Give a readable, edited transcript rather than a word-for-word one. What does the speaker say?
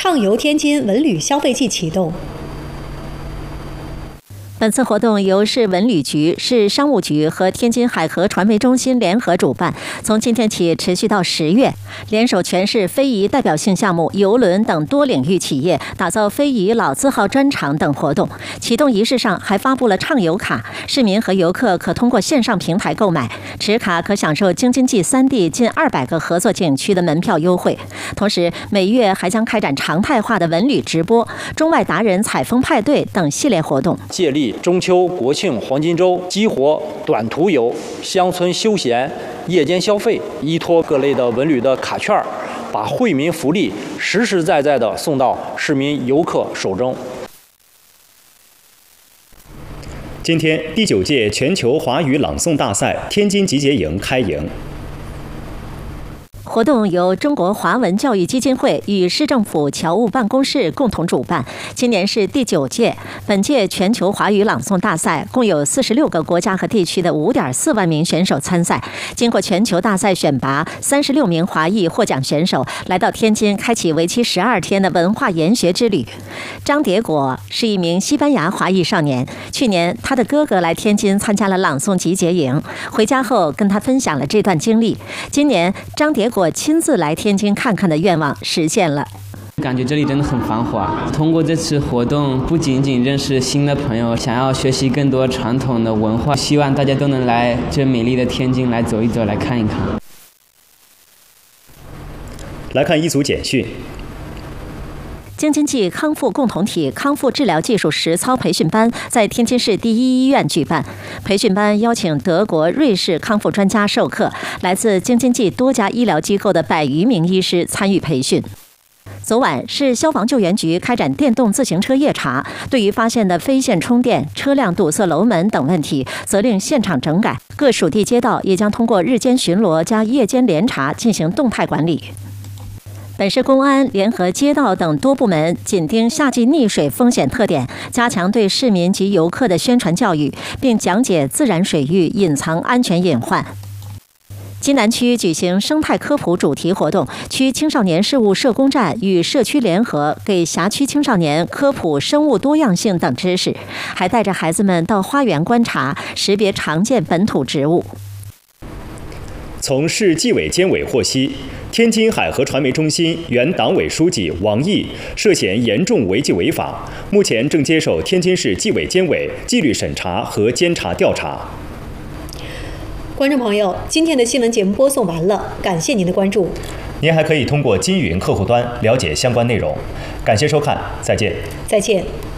畅游天津文旅消费季启动。 本次活动由市文旅局、市商务局和天津海河传媒中心联合主办，从今天起持续到10月，联手全市非遗代表性项目、邮轮等多领域企业，打造非遗老字号专场等活动。启动仪式上还发布了畅游卡，市民和游客可通过线上平台购买，持卡可享受京津冀3地近200个合作景区的门票优惠。同时，每月还将开展常态化的文旅直播、中外达人采风派对等系列活动， 借力中秋、国庆、黄金周激活短途游、乡村休闲、夜间消费，依托各类的文旅的卡券，把惠民福利实实在在地送到市民游客手中。 今天，第9届全球华语朗诵大赛天津集结营开营。 活动由中国华文教育基金会与市政府侨务办公室共同主办，今年是第9届。本届全球华语朗诵大赛共有46个国家和地区的5.4万名选手参赛。经过全球大赛选拔，36名华裔获奖选手来到天津，开启为期12天的文化研学之旅。张迭果是一名西班牙华裔少年，去年他的哥哥来天津参加了朗诵集结营，回家后跟他分享了这段经历。今年张迭果亲自来天津看看的愿望实现了。 感觉这里真的很繁华，通过这次活动不仅仅认识新的朋友，想要学习更多传统的文化，希望大家都能来这美丽的天津来走一走，来看一看。 来看一组简讯。 京津冀康复共同体康复治疗技术实操培训班在天津市第一医院举办。培训班邀请德国、瑞士康复专家授课，来自京津冀多家医疗机构的100余名医师参与培训。昨晚，市消防救援局开展电动自行车夜查，对于发现的非线充电、车辆堵塞楼门等问题，责令现场整改。各属地街道也将通过日间巡逻加夜间联查进行动态管理。本市公安联合街道等多部门紧盯夏季溺水风险特点，加强对市民及游客的宣传教育，并讲解自然水域隐藏安全隐患。津南区举行生态科普主题活动，区青少年事务社工站与社区联合给辖区青少年科普生物多样性等知识，还带着孩子们到花园观察，识别常见本土植物。 从市纪委监委获悉，天津海河传媒中心原党委书记王毅涉嫌严重违纪违法，目前正接受天津市纪委监委纪律审查和监察调查。 观众朋友，今天的新闻节目播送完了，感谢您的关注。 您还可以通过金云客户端了解相关内容。感谢收看，再见。 再见。